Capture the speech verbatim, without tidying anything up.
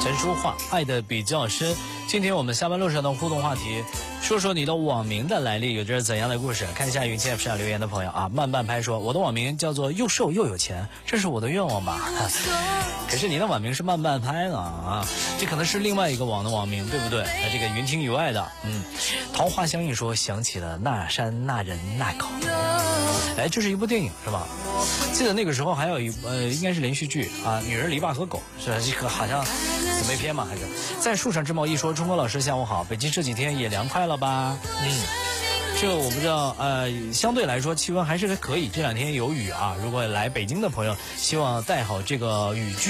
陈淑桦爱的比较深。今天我们下班路上的互动话题，说说你的网名的来历，有着怎样的故事？看一下云气 F 上留言的朋友啊，慢半拍说，我的网名叫做又瘦又有钱，这是我的愿望吧？可是你的网名是慢半拍了啊，这可能是另外一个网的网名，对不对？那这个云听有爱的，嗯，桃花相映说想起了那山那人那口，哎，这是一部电影是吧？记得那个时候还有一呃，应该是连续剧啊，女人篱笆和狗是这个好像姊妹篇嘛，还是在树上织毛衣说，中国老师下午好，北京这几天也凉快了吧？嗯，这个我不知道，呃，相对来说气温还是可以，这两天有雨啊，如果来北京的朋友，希望带好这个雨具。